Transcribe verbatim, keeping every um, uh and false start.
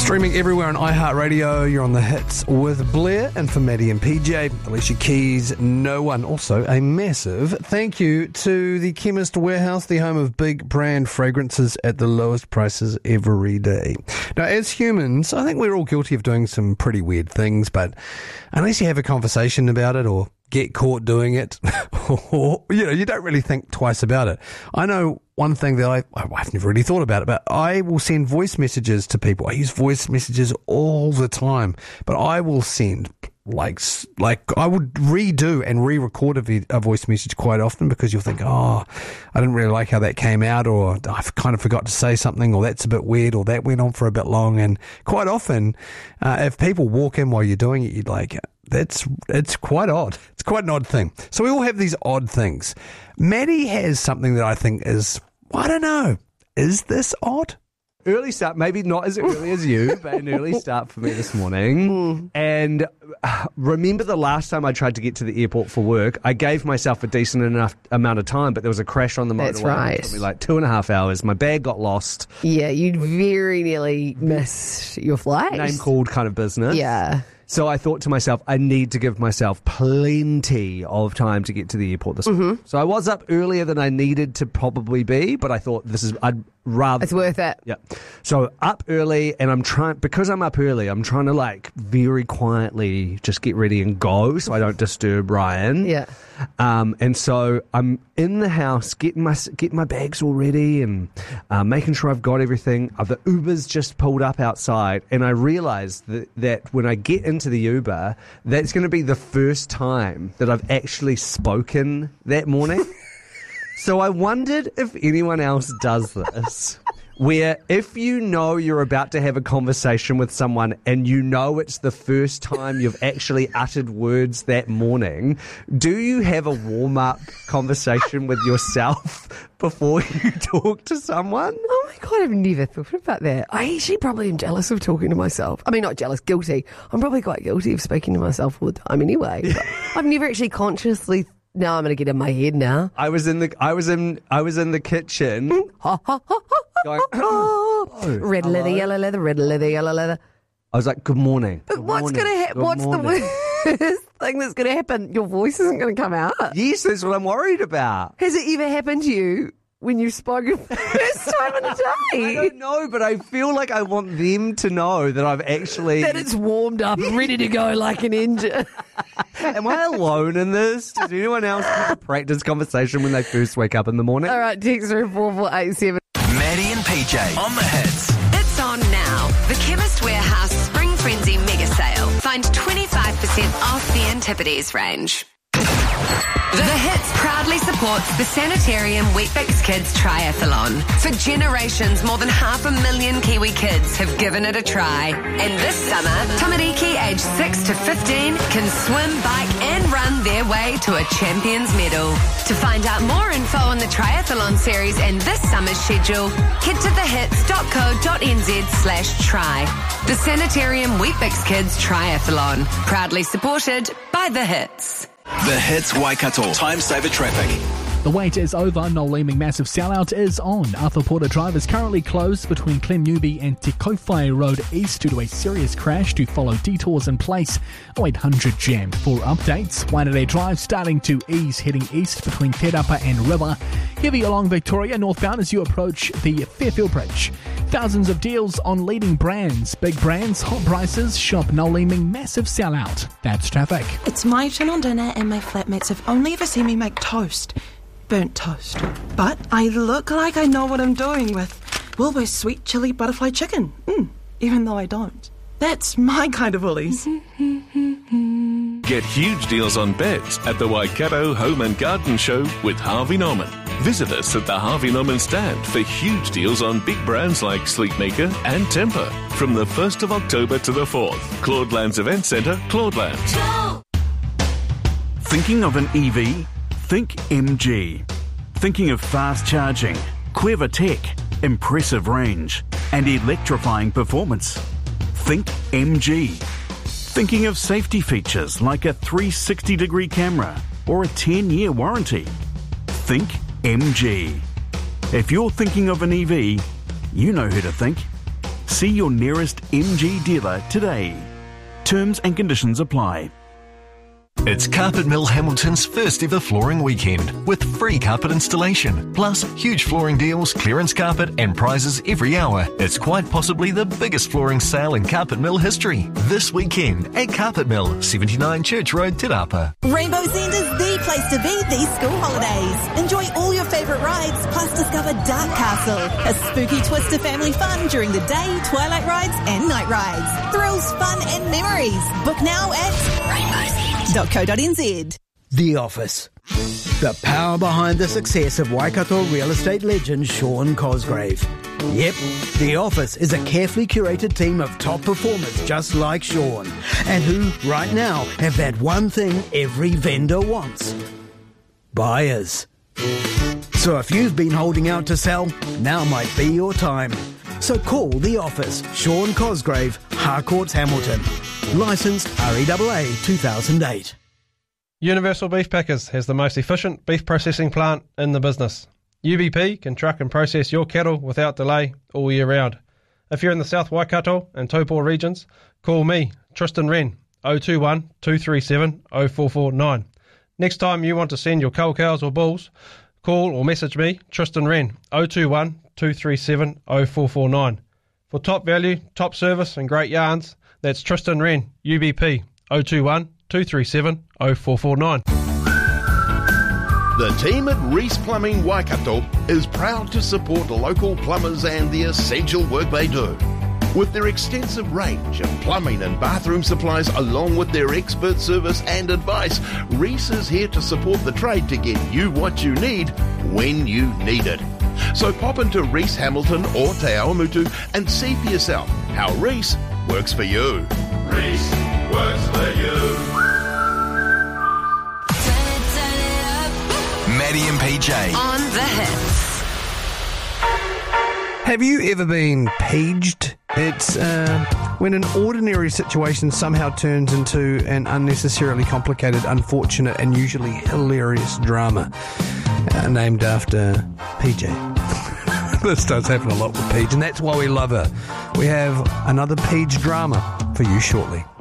Streaming everywhere on iHeartRadio, you're on The Hits with Blair, and for Maddie and P J, Alicia Keys, no one. Also, a massive thank you to the Chemist Warehouse, the home of big brand fragrances at the lowest prices every day. Now, as humans, I think we're all guilty of doing some pretty weird things, but unless you have a conversation about it or get caught doing it, or, you know, you don't really think twice about it. I know one thing that I, I've never really thought about it, but I will send voice messages to people. I use voice messages all the time, but I will send like, like I would redo and re-record a, vid- a voice message quite often, because you'll think, oh, I didn't really like how that came out, or I kind of forgot to say something, or that's a bit weird, or that went on for a bit long. And quite often, uh, if people walk in while you're doing it, you'd like, That's it's quite odd. It's quite an odd thing. So we all have these odd things. Maddie has something that I think is, I don't know, is this odd? Early start, maybe not as early as you, but an early start for me this morning. Mm. And uh, remember the last time I tried to get to the airport for work, I gave myself a decent enough amount of time, but there was a crash on the motorway. That's right. It took me like two and a half hours. My bag got lost. Yeah, you very nearly missed your flight. Name called kind of business. Yeah. So I thought to myself, I need to give myself plenty of time to get to the airport this morning. Mm-hmm. So I was up earlier than I needed to probably be, but I thought this is, I'd rather... It's worth it. Yeah. So up early, and I'm trying, because I'm up early, I'm trying to like very quietly just get ready and go so I don't disturb Ryan. Yeah. Um, and so I'm in the house getting my getting my bags all ready and uh, making sure I've got everything. Uh, the Uber's just pulled up outside, and I realised that, that when I get into the Uber, that's going to be the first time that I've actually spoken that morning. So I wondered if anyone else does this. Where if you know you're about to have a conversation with someone and you know it's the first time you've actually uttered words that morning, do you have a warm-up conversation with yourself before you talk to someone? Oh my God, I've never thought about that. I actually probably am jealous of talking to myself. I mean, not jealous, guilty. I'm probably quite guilty of speaking to myself all the time anyway. But I've never actually consciously... No, I'm going to get in my head now. I was in the I was in I was in the kitchen. Ha ha ha ha. Going, red leather, yellow leather, red leather, yellow leather. I was like, good morning. But good what's going to happen? What's morning. the worst thing that's going to happen? Your voice isn't going to come out. Yes, that's what I'm worried about. Has it ever happened to you when you've spoken for the first time in a day? I don't know, but I feel like I want them to know that I've actually... That it's warmed up and ready to go like an engine. Am I alone in this? Does anyone else have a practice conversation when they first wake up in the morning? All right, text through four four eight seven. Maddie and P J on The Hits. It's on now. The Chemist Warehouse Spring Frenzy Mega Sale. Find twenty-five percent off the Antipodes range. The Hits proudly supports the Sanitarium Weet-Bix Kids Triathlon. For generations, more than half a million Kiwi kids have given it a try. And this summer, Tamariki aged six to fifteen can swim, bike and run their way to a champion's medal. To find out more info on the triathlon series and this summer's schedule, head to thehits.co.nz slash try. The Sanitarium Weet-Bix Kids Triathlon. Proudly supported by The Hits. The Hits Waikato. Time saver traffic. The wait is over. Noel Leeming massive sellout is on. Arthur Porter Drive is currently closed between Clemnewby and Te Kowhai Road East due to a serious crash. To follow detours in place. oh eight hundred jammed. For updates, Waitanere Drive starting to ease heading east between Te Rapa and River. Heavy along Victoria northbound as you approach the Fairfield Bridge. Thousands of deals on leading brands. Big brands, hot prices. Shop Noel Leeming massive sellout. That's traffic. It's my turn on dinner and my flatmates have only ever seen me make toast. Burnt toast. But I look like I know what I'm doing with Wilbur's sweet chili butterfly chicken. Mm, even though I don't. That's my kind of Woolies. Get huge deals on beds at the Waikato Home and Garden Show with Harvey Norman. Visit us at the Harvey Norman stand for huge deals on big brands like Sleepmaker and Tempur from the first of October to the fourth. Claudelands Event Centre, Claudelands. Go! Thinking of an E V? Think M G. Thinking of fast charging, clever tech, impressive range, and electrifying performance? Think M G. Thinking of safety features like a three sixty degree camera or a ten year warranty? Think M G. If you're thinking of an E V, you know who to think. See your nearest M G dealer today. Terms and conditions apply. It's Carpet Mill Hamilton's first ever flooring weekend with free carpet installation, plus huge flooring deals, clearance carpet and prizes every hour. It's quite possibly the biggest flooring sale in Carpet Mill history. This weekend at Carpet Mill, seventy-nine Church Road, Te Rapa. Rainbow's End is the place to be these school holidays. Enjoy all your favourite rides, plus discover Dark Castle, a spooky twist to family fun during the day, twilight rides and night rides. Thrills, fun and memories. Book now at rainbows end dot co dot n z. The Office. The power behind the success of Waikato real estate legend Sean Cosgrave. Yep, The Office is a carefully curated team of top performers just like Sean, and who, right now, have that one thing every vendor wants. Buyers. So if you've been holding out to sell, now might be your time. So call The Office, Sean Cosgrave, Harcourts, Hamilton. Licensed R E A A two thousand eight. Universal Beef Packers has the most efficient beef processing plant in the business. U B P can truck and process your cattle without delay all year round. If you're in the South Waikato and Taupō regions, call me, Tristan Wren, oh two one, two three seven, oh four four nine. Next time you want to send your cull cows or bulls, call or message me, Tristan Wren, oh two one, two three seven, oh four four nine. For top value, top service and great yarns, that's Tristan Wren, U B P, oh two one, two three seven, oh four four nine. The team at Reese Plumbing Waikato is proud to support local plumbers and the essential work they do. With their extensive range of plumbing and bathroom supplies along with their expert service and advice, Reese is here to support the trade to get you what you need when you need it. So pop into Reese Hamilton or Te Awamutu and see for yourself how Reese works for you. Reese works for you. Maddie and P J On the Hits. Have you ever been paged? It's uh, when an ordinary situation somehow turns into an unnecessarily complicated, unfortunate, and usually hilarious drama. Uh, named after P J. This does happen a lot with Paige, and that's why we love her. We have another Paige drama for you shortly.